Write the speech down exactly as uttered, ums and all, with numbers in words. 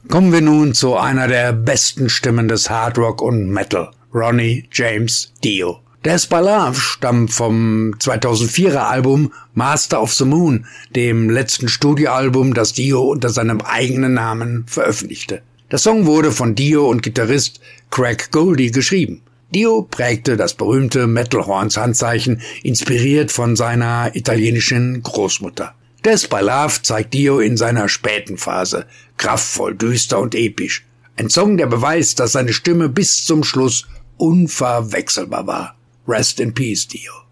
Kommen wir nun zu einer der besten Stimmen des Hard Rock und Metal, Ronnie James Dio. Desperados stammt vom zweitausendvierer Album Master of the Moon, dem letzten Studioalbum, das Dio unter seinem eigenen Namen veröffentlichte. Der Song wurde von Dio und Gitarrist Craig Goldie geschrieben. Dio prägte das berühmte Metal-Horns-Handzeichen, inspiriert von seiner italienischen Großmutter. Desperados zeigt Dio in seiner späten Phase, kraftvoll, düster und episch. Ein Song, der beweist, dass seine Stimme bis zum Schluss unverwechselbar war. Rest in Peace, Dio.